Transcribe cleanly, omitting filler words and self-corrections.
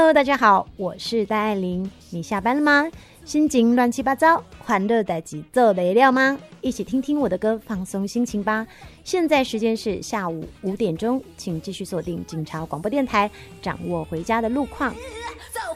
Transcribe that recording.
Hello， 大家好，我是戴爱玲。你下班了吗？心情乱七八糟，欢乐代志做得了吗？一起听听我的歌，放松心情吧。现在时间是下午5点钟，请继续锁定警察广播电台，掌握回家的路况。